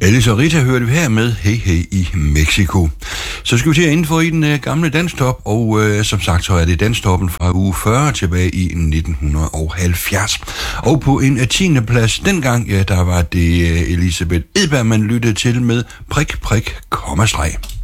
Alice og Rita hørte vi her med Hey Hey i Mexico. Så skal vi til at indfå i den gamle danstop, og som sagt så er det danstoppen fra uge 40 tilbage i 1970. Og på en 10. plads dengang, ja, der var det Elisabeth Edberg, man lyttede til med prik, prik, kommastreg.